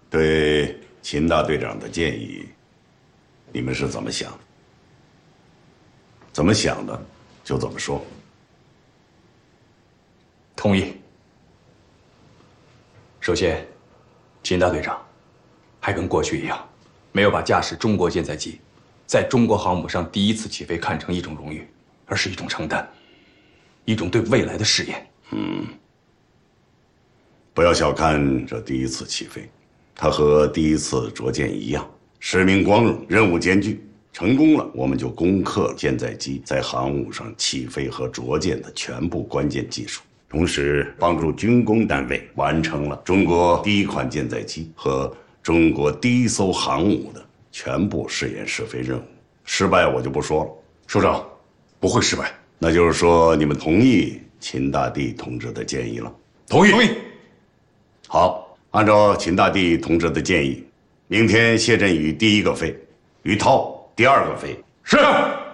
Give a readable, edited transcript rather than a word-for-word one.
对秦大队长的建议，你们是怎么想的？怎么想的就怎么说。 同意。首先，秦大队长还跟过去一样，没有把驾驶中国舰载机在中国航母上第一次起飞看成一种荣誉，而是一种承担，一种对未来的试验。 不要小看这第一次起飞，它和第一次着舰一样，使命光荣，任务艰巨。成功了，我们就攻克了舰载机在航母上起飞和着舰的全部关键技术，同时帮助军工单位完成了中国第一款舰载机和中国第一艘航母的全部试验试飞任务。失败我就不说了， 首长，不会失败。 那就是说你们同意秦大帝同志的建议了？ 同意。 好，按照秦大帝同志的建议，明天谢振宇第一个飞，于涛第二个飞。 是。